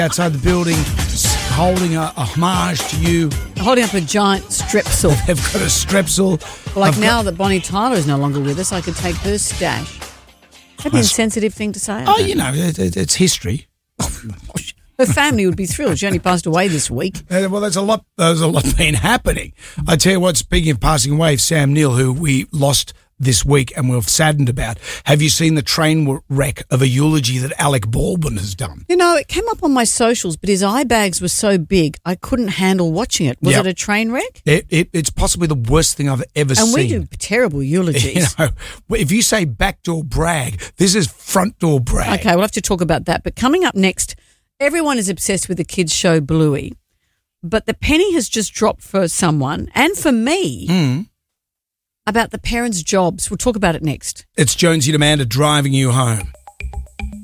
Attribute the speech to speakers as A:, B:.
A: outside the building holding a homage to you.
B: Holding up a giant strepsil.
A: They've got a strepsil.
B: Like now that Bonnie Tyler is no longer with us, I could take her stash. That'd be a sensitive thing to say.
A: Oh, you know, it's history.
B: Her family would be thrilled. She only passed away this week.
A: Well, there's a lot been happening. I tell you what, speaking of passing away, Sam Neill, who we lost this week and we're saddened about. Have you seen the train wreck of a eulogy that Alec Baldwin has done?
B: You know, it came up on my socials, but his eye bags were so big I couldn't handle watching it. Was it a train wreck?
A: It's possibly the worst thing I've ever seen.
B: And we do terrible eulogies.
A: You know, if you say backdoor brag, this is front door brag.
B: Okay, we'll have to talk about that. But coming up next, everyone is obsessed with the kids' show Bluey, but the penny has just dropped for someone and for me about the parents' jobs. We'll talk about it next.
A: It's Jonesy and Amanda driving you home.